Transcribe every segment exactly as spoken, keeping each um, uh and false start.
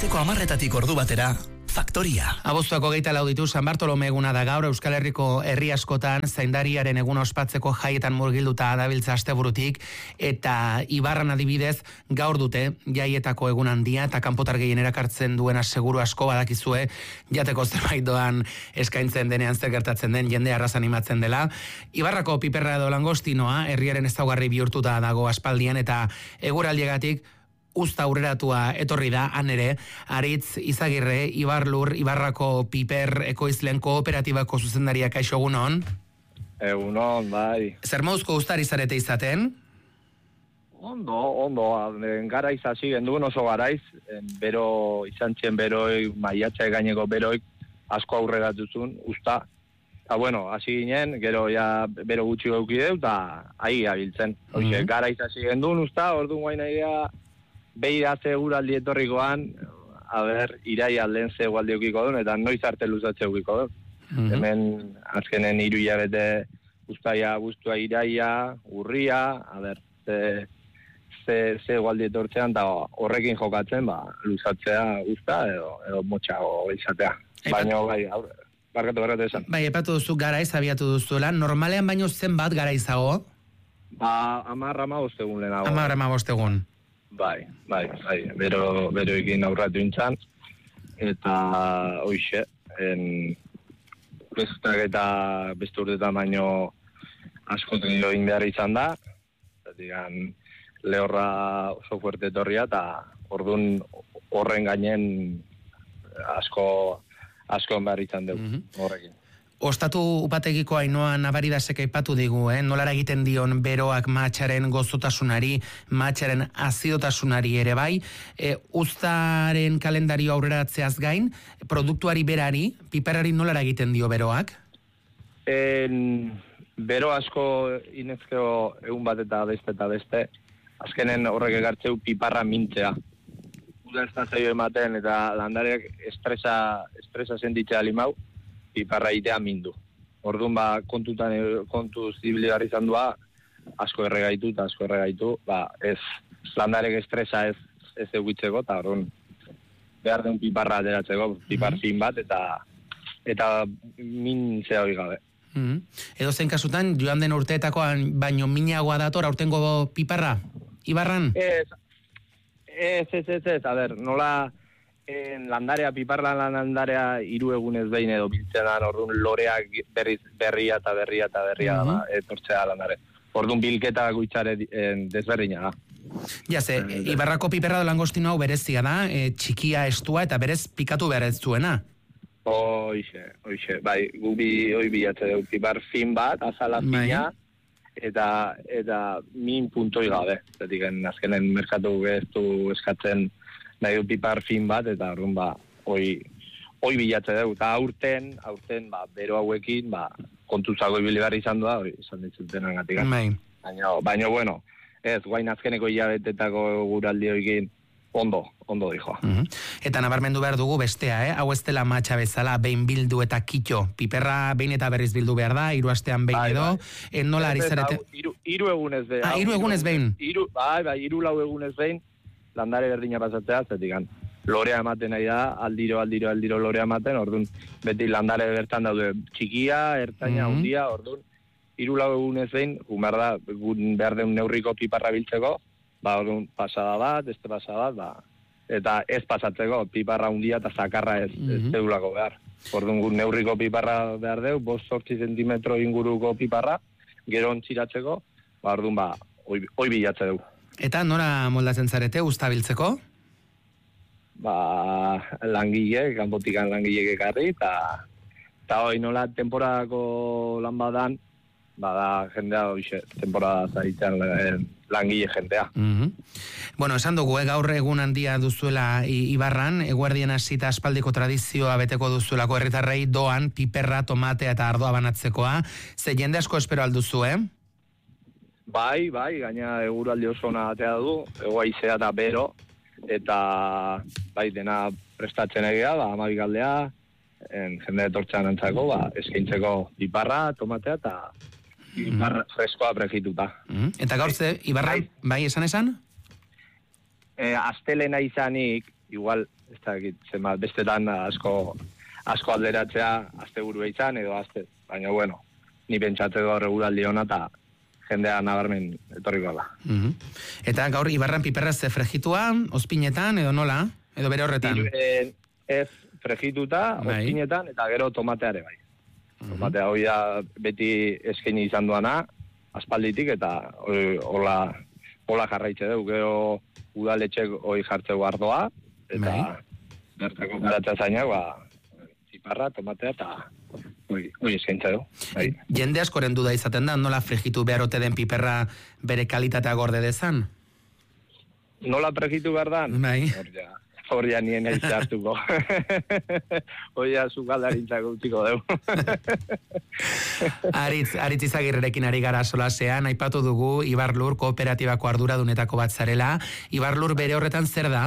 goizeko hamarretatik ordu batera, Faktoria. Abuztuako geita lauditu San Bartolome eguna da gaur Euskal Herriko herri askotan zaindariaren eguna ospatzeko jaietan murgilduta dabiltza asteburutik, eta Ibarran adibidez gaur dute jaietako egun handia eta kanpotar gehien erakartzen duena seguru asko badakizue jateko zerbait doan eskaintzen denean zer gertatzen den jende arras animatzen dela. Ibarrako piperra edo langostinoa herriaren ezaugarri bihurtuta dago aspaldian eta eguraldiagatik usta aurreratua etorri da, han ere, Aritz Izagirre, Ibarlur, Ibarrako piper ekoizlen kooperatibako zuzendaria, kaixo egunon? Egunon, bai. Zer mauzko ustari zarete izaten? Ondo, ondo, garaiz hasi genduen oso garaiz, bero, izan txen beroi, maiatxa gaineko beroik, asko aurreratuzun, usta. Eta bueno, hasi ginen, gero ja bero gutxi gaukideu, eta ahi abiltzen. Oixe, mm-hmm. Garaiz hasi genduen, usta, orduan guain aia, behiratze eguraldi etorrikoan, a ber, irai alden ze egualdi eukiko duen, eta noiz arte luzatze eukiko duen. Mm-hmm. Hemen, azkenen hiru hilabete ustaia, guztua iraia, urria, a ber, ze, ze, ze egualdi etortzean, eta horrekin jokatzen, ba, luzatzea guzta, edo, edo motxago izatea. Baina, bai, aurre, barkatu barkatu esan. Bai, epatu duzu garaiz, abiatu duzuela, normalean baino zenbat garaizago? Ba, amarra ma bostegun lehenago. Amarra ma bostegun. Bai, bai, bai, bero, bero ekin aurratu intzan, eta hoixe, en, bestak eta beste urtetan baino askoten egin behar izan da, digan, lehorra oso fuerte etorria, eta orduan horren gainen asko, asko behar izan dugu, mm-hmm. horrekin. Ostatu upategiko Ainoa Nabaridasek aipatu digu, eh? Nolara egiten dion beroak matxaren gozotasunari, matxaren azidotasunari ere bai, e, uztaren kalendario aurreratzeaz gain, produktuari berari, piperari nolara egiten dio beroak? En, bero asko inezkeo egun bat eta beste eta beste, azkenen horrek egartzeu piparra mintzea. Uda ez da zaio ematen eta landareak estresa, estresa senditzea limau, piparra itea mindu. Orduan, ba, kontutan, kontuz ibili behar izan dua, asko erregaitu eta asko erregaitu, ba, ez, landarek estresa ez, ez egitzeko, eta orduan, behar den piparra ateratzeko, pipar fin bat, eta, eta min zea hori gabe. Mm-hmm. Edo zen kasutan, joan den urteetakoan, baino minagoa dator, aurtengo piparra, Ibarran? Ez, ez, ez, ez, ez, a ber, nola, en landarea, piparlan landarea hiru egunez behin edo biltzen da, orduan loreak berriz, berria eta berria eta berria mm-hmm. da, etortzea landare. Orduan bilketa guitzare desberdina da. Ja, ze, e, Ibarrako piperra do langostino hau berezia da, e, txikia estua eta berez pikatu behar ez zuena. Oixe, oixe, bai, gubi hoi bilatze dugu, pipar fin bat, azala fina, eta, eta min puntoi gabe. Zetik, azkenen merkatu ez du eskatzen nahi du pipar fin bat, eta orduan, ba, hoi, hoi bilatze dugu. Eta aurten, aurten, ba, bero hauekin, ba, kontuzago ibili behar izan doa, hori izan ditzuten angatik. Baina, baina, bueno, ez, guain azkeneko hilabetetako guraldi hoikin, ondo, ondo dijo. Uh-huh. Eta nabarmendu behar dugu bestea, eh? Hau ez dela matxa bezala, behin bildu eta kitxo. Piperra behin eta berriz bildu behar da, hiru astean behin bai, edo. Bai. En nola ari zarete? Hiru, hiru egunez behin. Ah, hiru egunez behin. Hiru, bai, bai, hiru lau egunez behin, landare berdina pasatzea, zetikan. Lorea ematen nahi da, aldiro, aldiro, aldiro lorea ematen, orduan, beti landare bertan daude txikia, ertaina, mm-hmm. hundia, orduan, hiru lau egunez behin, behar da, behar den neurriko piparra biltzeko, ba, orduan, pasada bat, este pasada bat, ba, eta ez pasatzeko, piparra hundia eta zakarra ez, mm-hmm. ez deulako behar. Orduan, neurriko piparra behar deu, bost zortzi zentimetro inguruko piparra, gero ontziratzeko, ba, orduan, ba, oi, oi bilatze dugu. Eta nora moldatzen zarete, ustabiltzeko? Ba, langile, kanpotikan langile ekarri, eta eta hoi nola temporadako lan badan, bada jendea hoxe, temporada zaitzen langile jendea. Mm-hmm. Bueno, esan dugu, eh, gaur egun handia duzuela Ibarran, eguerdien hasita aspaldiko tradizioa beteko duzuelako herritarrei doan, piperra, tomatea eta ardoa banatzekoa, ze jende asko espero alduzu, eh? Bai, bai, gaina eguraldi oso ona atea du, egoaizea eta bero, eta bai, dena prestatzen egia, ba, amabikaldea, en, jende etortzean antzako, ba, eskaintzeko piparra, tomatea eta piparra mm. freskoa prefituta. Mm. Eta gaur ze, Ibarra, bai, bai esan esan? E, astelena izanik, igual, ez da, zenbat, bestetan asko, asko alderatzea, asteburua izan, edo aste, baina, bueno, ni pentsatze gaur eguraldi hona, eta jendea nabarmen etorriko da. Mm-hmm. Eta gaur, Ibarran piperra ze frejitua, ospinetan, edo nola? Edo bere horretan? E, ez frejituta, bai. Ospinetan, eta gero tomateare bai. Mm-hmm. Tomatea hori da beti eskaini izan duana, aspalditik, eta hola hola jarraitze dugu, gero udaletxek hori jartzeu ardoa, eta bai. Bertako baratza zainak, ba, ziparra, tomatea, eta hori eskaintza dugu. Bai. Jende askoren duda izaten da, nola frejitu behar ote den piperra bere kalitatea gorde dezan? Nola frejitu behar dan? Bai. Hor ja nien eiz hartuko. Hoi ja zukaldarintzako utziko dugu. Aritz, Aritz Izagirrerekin ari gara solasean, aipatu dugu Ibarlur kooperatibako arduradunetako bat zarela. Ibarlur bere horretan zer da?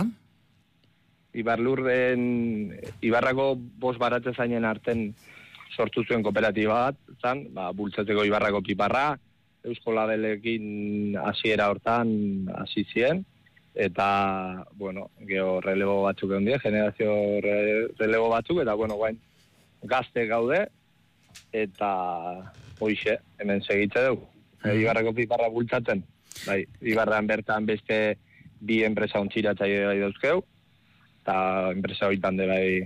Ibarlur den, Ibarrako bost baratze zainen arten sortu zuen kooperatiba bat, zan, ba, bultzatzeko Ibarrako piparra, Eusko Labelekin hasiera hortan hasi zien, eta, bueno, geho relebo batzuk egon die, generazio re, relebo batzuk, eta, bueno, guain, gazte gaude, eta hoixe, hemen segitze dugu. Mm. Ibarrako piparra bultzatzen, bai, Ibarran bertan beste bi enpresa ontziratzaile bai dauzkeu, eta enpresa hoitan de bai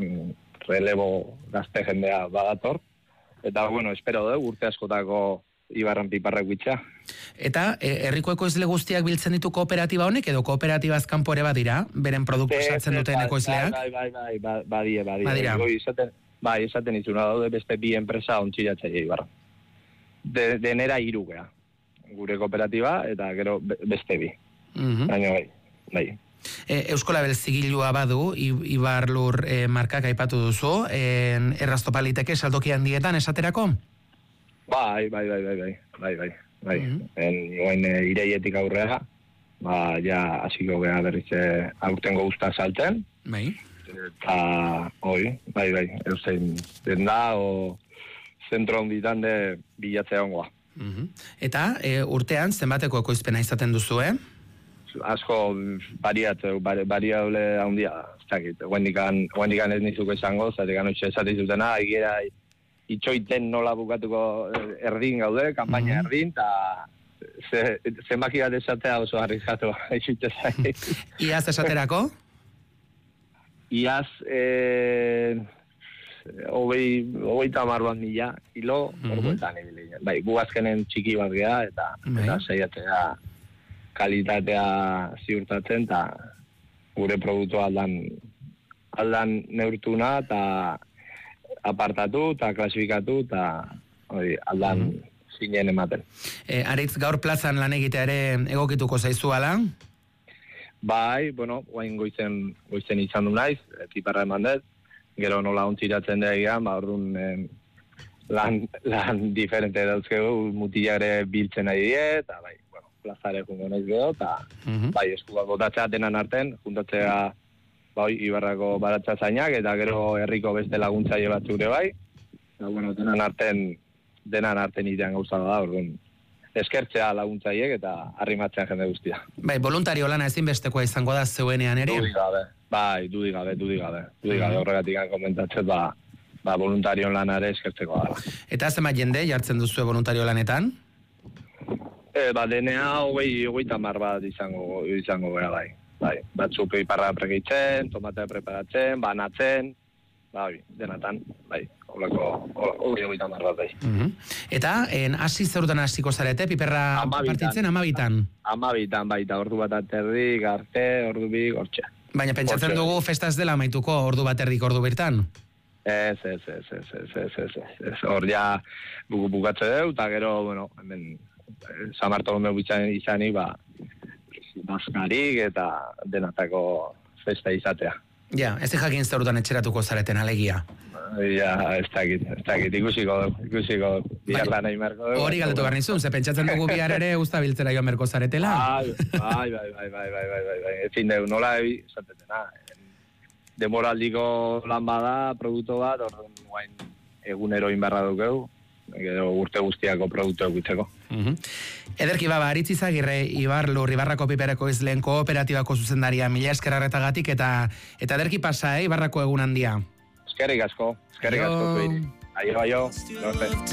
relebo gazte jendea badator, eta, bueno, espero dugu, urte askotako Ibarran piparrak bitxa. Eta herriko ekoizle guztiak biltzen ditu kooperatiba honek, edo kooperatibaz kanpo ere badira, beren produktu saltzen duten ekoizleak? Bai, bai, bai, bai, badie, badie. Badira. Izaten, bai, esaten izuna daude beste bi enpresa ontziratzaile Ibarra. De, denera hiru gea. Gure kooperatiba, eta gero beste bi. Mm-hmm. Baina bai, bai. E, Eusko Label zigilua badu, Ibarlur e, markak aipatu duzu, e, erraztopaliteke saltoki handietan esaterako? Bai, bai, bai, bai, bai, bai, bai, bai. Mm-hmm. En, joen, e, ireietik aurrera, ba, ja, hasiko gea berriz aurtengo guzta salten. Bai. Eta, oi, bai, bai, eusen den da, o zentro honditan de bilatzea ongoa. Mm-hmm. Eta, e, urtean, zenbateko ekoizpena izaten duzu, eh? Asko bariatzeu, bariable handia, ez dakit, guendikan, guendikan ez nizuko esango, zatekan hoxe esatizutena, egera itxoiten nola bukatuko erdin gaude, kanpaina mm-hmm. erdin, eta zenbaki bat esatea oso arriskatu, itxoite zai. Iaz esaterako? Iaz, eh, hogei, hogei tamar bat mila kilo, mm-hmm. orduetan ebile. Bai, gu azkenen txiki bat geha, eta, eta saiatzea kalitatea ziurtatzen, eta gure produktua aldan, aldan neurtuna, eta apartatu, eta klasifikatu, eta aldan mm-hmm. zinen ematen. E, Aritz, gaur plazan lan egitea ere egokituko zaizu ala? Bai, bueno, guain goizen, goizen izan du naiz, piparra eman dut, gero nola ontziratzen da egian, ba, orduan eh, lan, lan diferente dauzkegu, mutilare biltzen nahi die, eta bai, bueno, plazare jungo naiz gero, eta mm-hmm. bai, eskuak botatzea denan arten, juntatzea bai, Ibarrako baratza zainak, eta gero herriko beste laguntzaile batzure bai, eta bueno, denan arten, denan arten itean gauza da, orduan, eskertzea laguntzaiek eta arrimatzean jende guztia. Bai, voluntario lana ezinbestekoa izango da zeuenean ere? Dudi gabe, bai, dudi gabe, dudi gabe, dudi gabe, horregatik komentatzen, ba, ba, voluntarion lana ere eskertzeko da. Eta zenbat jende jartzen duzu voluntario lanetan? E, ba, denea hogei, hogei tamar bat izango, izango gara bai. Bai, batzuk iparra pregitzen, tomatea preparatzen, banatzen, bai, denatan, bai, holako, hori hori tamar bat bai. Mm-hmm. Eta, en, hasi zeurutan hasiko zarete, piperra partitzen, amabitan? Amabitan, bai, eta ordu bat aterdi, garte, ordu bi, gortxe. Baina pentsatzen dugu festaz dela amaituko ordu bat erdik ordu bertan? Ez, ez, ez, ez, ez, ez, ez, ez, hor ja bukatze deu, eta gero, bueno, hemen, San Bartolomeu izani, ba, baskarik eta denatako festa izatea. Ja, ez jakin zeurutan etxeratuko zareten alegia. Ja, ez dakit, ez dakit, ikusiko dugu, ikusiko dugu, bihar lan egin merko dugu. Hori galdetu behar nizun, ze pentsatzen dugu bihar ere usta biltzera joan merko zaretela. Bai, bai, bai, bai, bai, bai, bai, bai, bai, ezin dugu, nola ebi, esatetena, demoraldiko lan bada, produktu bat, orduan guain egunero inbarra dukeu, gero urte guztiako produktu egitzeko. Mhm. Ederki baba, Aritz Izagirre, Ibar Lur, Ibarrako pipereko izleen kooperatibako zuzendaria, mila esker arretagatik, eta eta ederki pasa, eh, Ibarrako egun handia. Eskerrik asko, eskerrik asko zuiri. Aio, aio.